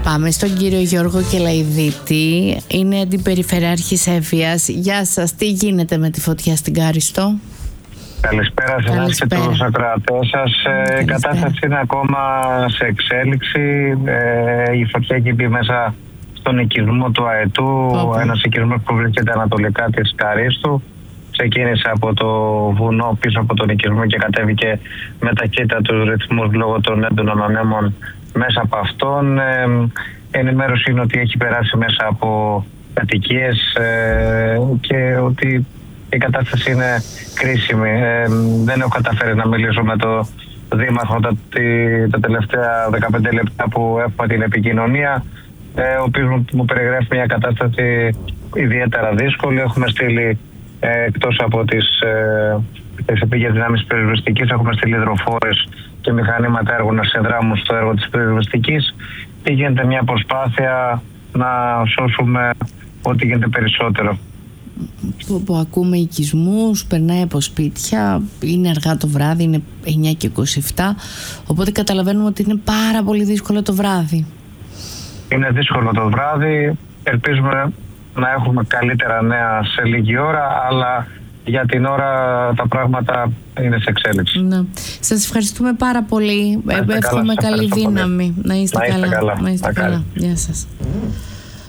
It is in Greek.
Πάμε στον κύριο Γιώργο Κελαϊδίτη. Είναι αντιπεριφερειάρχης Εύβοιας. Γεια σας, τι γίνεται με τη φωτιά στην Κάριστο? Καλησπέρα σε εσάς και τους ακροατές σας. Η κατάσταση είναι ακόμα σε εξέλιξη. Η φωτιά έχει μπει μέσα στον οικισμό του Αετού, ένας οικισμός που βρίσκεται ανατολικά της Καρίστου. Ξεκίνησε από το βουνό πίσω από τον οικισμό και κατέβηκε με ταχύτατους ρυθμούς λόγω των έντονων ανέμων μέσα από αυτόν. Ενημέρωση είναι ότι έχει περάσει μέσα από κατοικίες και ότι η κατάσταση είναι κρίσιμη. Δεν έχω καταφέρει να μιλήσω με το Δήμαρχο τα τελευταία 15 λεπτά που έχουμε την επικοινωνία, ο οποίος μου περιγράφει μια κατάσταση ιδιαίτερα δύσκολη. Έχουμε στείλει εκτός από τις επίγειες δυνάμεις πυροσβεστικής, έχουμε στείλει υδροφόρες και μηχανήματα έργου να συνδράμουν στο έργο της πυροσβεστικής και γίνεται μια προσπάθεια να σώσουμε ό,τι γίνεται περισσότερο. Που ακούμε οικισμούς, περνάει από σπίτια, είναι αργά το βράδυ, είναι 9 και 27, οπότε καταλαβαίνουμε ότι είναι πάρα πολύ δύσκολο το βράδυ. Είναι δύσκολο το βράδυ, ελπίζουμε να έχουμε καλύτερα νέα σε λίγη ώρα, αλλά για την ώρα τα πράγματα είναι σε εξέλιξη. Ναι. Σας ευχαριστούμε πάρα πολύ. Εύχομαι καλή δύναμη. Να είστε καλά. Να είστε καλά. Γεια σας.